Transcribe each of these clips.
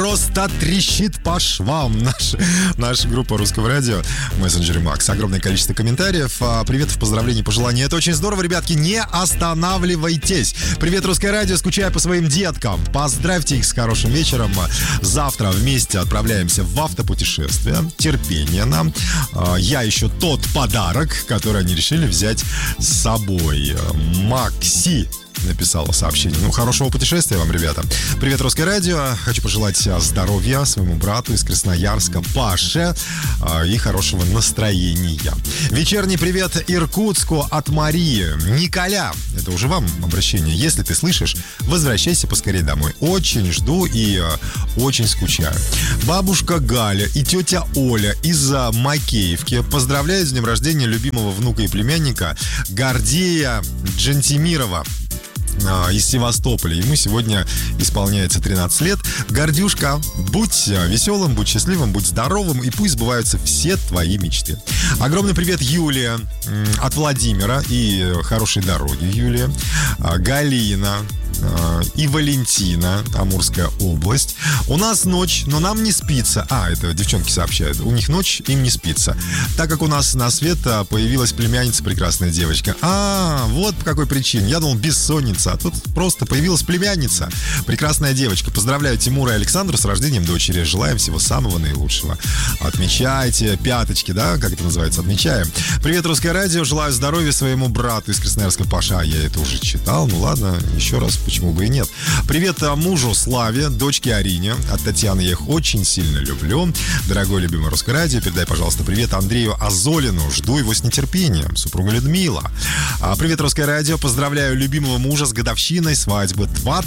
просто трещит по швам. Наша группа Русского радио в мессенджере Макс. Огромное количество комментариев. Приветов, поздравлений, пожеланий. Это очень здорово, ребятки. Не останавливайтесь. Привет, Русское радио. Скучаю по своим деткам. Поздравьте их с хорошим вечером. Завтра вместе отправляемся в автопутешествие. Терпение нам. Я еще тот подарок, который они решили взять с собой. Макси написала сообщение. Хорошего путешествия вам, ребята. Привет, Русское радио. Хочу пожелать здоровья своему брату из Красноярска, Паше, и хорошего настроения. Вечерний привет Иркутску от Марии. Николя, это уже вам обращение. Если ты слышишь, возвращайся поскорее домой. Очень жду и очень скучаю. Бабушка Галя и тетя Оля из Макеевки поздравляют с днем рождения любимого внука и племянника Гордея Джентимирова из Севастополя. Ему сегодня исполняется 13 лет. Гордюшка, будь веселым, будь счастливым, будь здоровым, и пусть сбываются все твои мечты. Огромный привет, Юлия, от Владимира, и хорошей дороги, Юлия. Галина и Валентина, Амурская область. У нас ночь, но нам не спится. Это девчонки сообщают. У них ночь, им не спится. Так как у нас на свет появилась племянница, прекрасная девочка. Вот по какой причине. Я думал, бессонница, а тут просто появилась племянница. Прекрасная девочка. Поздравляю Тимура и Александру с рождением дочери. Желаем всего самого наилучшего. Отмечайте пяточки, да, как это называется, отмечаем. Привет, Русское радио. Желаю здоровья своему брату из Красноярска, Паша. Я это уже читал. Ладно, еще раз, почему бы и нет. Привет мужу Славе, дочке Арине. От Татьяны я их очень сильно люблю. Дорогой любимый Русское радио, передай, пожалуйста, привет Андрею Азолину. Жду его с нетерпением. Супруга Людмила. Привет, Русское радио. Поздравляю любимого мужа с годовщиной свадьбы.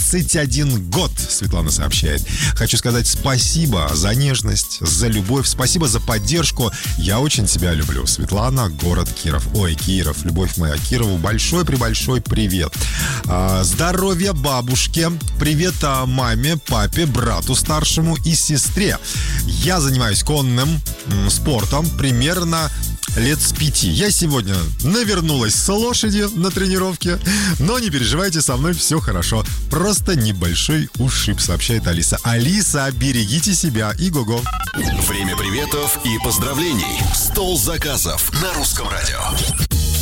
21 год, Светлана сообщает. Хочу сказать спасибо за нежность, за любовь. Спасибо за поддержку. Я очень тебя люблю. Светлана, город Киров. Ой, Киров, любовь моя. Кирову большой-пребольшой привет. Здоровья бабушке. Привет маме, папе, брату старшему и сестре. Я занимаюсь конным спортом примерно лет с 5. Я сегодня навернулась с лошади на тренировке, но не переживайте, со мной все хорошо. Просто небольшой ушиб, сообщает Алиса. Алиса, берегите себя и го-го. Время приветов и поздравлений. Стол заказов на Русском радио.